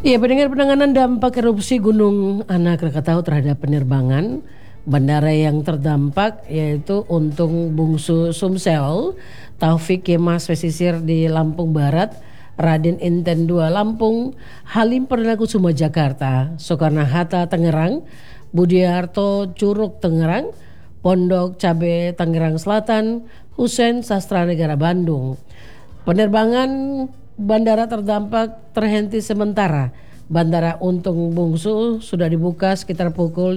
Iya, penanganan dampak erupsi Gunung Anak Krakatau terhadap penerbangan bandara yang terdampak yaitu Untung Bungsu Sumsel, Taufik Kemas Pesisir di Lampung Barat, Raden Inten 2 Lampung, Halim Perdana Kusuma Jakarta, Soekarno-Hatta Tangerang, Budiarto Curug Tangerang, Pondok Cabe Tangerang Selatan, Hussein Sastra Negara Bandung. Penerbangan bandara terdampak terhenti sementara. Bandara Untung Bungsu sudah dibuka sekitar pukul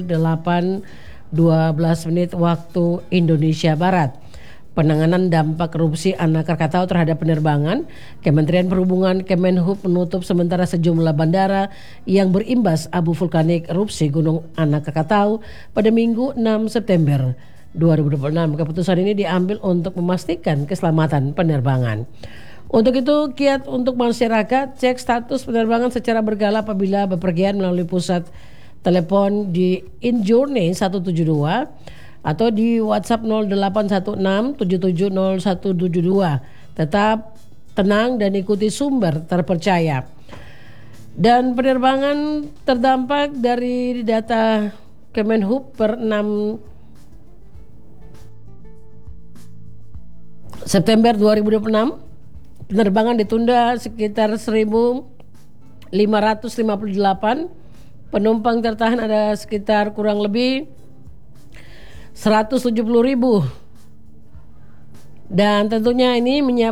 8.12 waktu Indonesia Barat. Penanganan dampak erupsi Anak Krakatau terhadap penerbangan, Kementerian Perhubungan Kemenhub menutup sementara sejumlah bandara yang berimbas abu vulkanik erupsi Gunung Anak Krakatau pada Minggu 6 September 2026. Keputusan ini diambil untuk memastikan keselamatan penerbangan. Untuk itu, kiat untuk masyarakat cek status penerbangan secara berkala apabila bepergian melalui pusat telepon di InJourney 172 atau di WhatsApp 0816770172. Tetap tenang dan ikuti sumber terpercaya. Dan penerbangan terdampak dari data Kemenhub per 6 September 2026. Penerbangan ditunda sekitar 1.558, penumpang tertahan ada sekitar kurang lebih 170.000. Dan tentunya ini menyiapkan